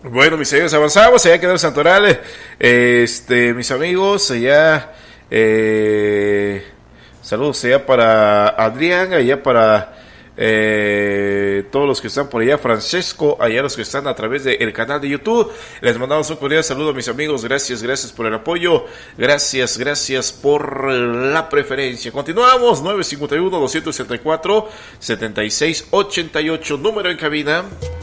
Bueno, mis amigos, avanzamos, allá quedó el Santoral, mis amigos, allá, saludos allá para Adrián, allá para todos los que están por allá, Francesco, allá los que están a través del canal de YouTube, les mandamos un cordial saludo a mis amigos, gracias por el apoyo, gracias por la preferencia. Continuamos, 951-264-7688, número en cabina.